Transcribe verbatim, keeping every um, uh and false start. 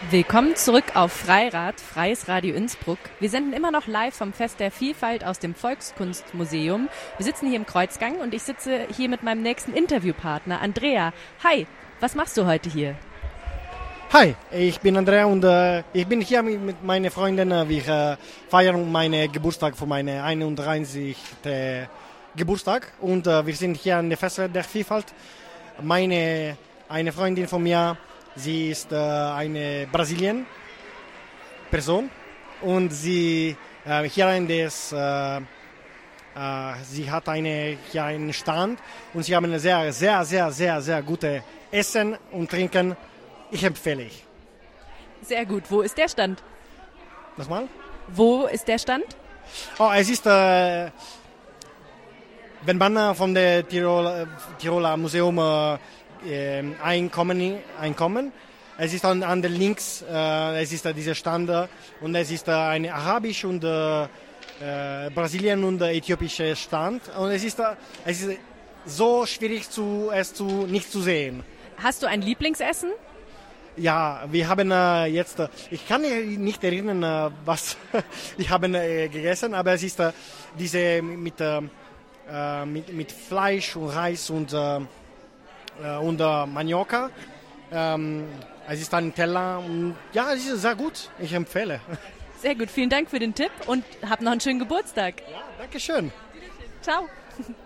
Willkommen zurück auf Freirad, Freies Radio Innsbruck. Wir senden immer noch live vom Fest der Vielfalt aus dem Volkskunstmuseum. Wir sitzen hier im Kreuzgang und ich sitze hier mit meinem nächsten Interviewpartner, Andrea. Hi, was machst du heute hier? Hi, ich bin Andrea und äh, ich bin hier mit, mit meiner Freundin. Wir äh, feiern meinen Geburtstag für meinen einunddreißigsten Geburtstag und äh, wir sind hier an der Fest der Vielfalt. Meine eine Freundin von mir, sie ist äh, eine Brasilien-Person und sie äh, hier in des äh, äh, sie hat eine hier einen Stand und sie haben eine sehr sehr sehr sehr sehr gute Essen und Trinken. Ich empfehle ich. Sehr gut. Wo ist der Stand? Nochmal? Wo ist der Stand? Oh, es ist, äh, wenn man von der Tirol, Tiroler Museum äh, einkommen, einkommen, es ist an, an der links, äh, es ist äh, dieser Stand äh, und es ist äh, ein arabisch und äh, äh, Brasilien und äh, äthiopischer Stand und es ist, äh, es ist so schwierig zu, es zu, nicht zu sehen. Hast du ein Lieblingsessen? Ja, wir haben äh, jetzt, äh, ich kann mich nicht erinnern, äh, was ich habe äh, gegessen, aber es ist äh, diese mit, äh, mit, mit Fleisch und Reis und, äh, und äh, Manioca. Ähm, es ist ein Teller und ja, es ist sehr gut, ich empfehle. Sehr gut, vielen Dank für den Tipp und hab noch einen schönen Geburtstag. Ja, danke schön. Ciao.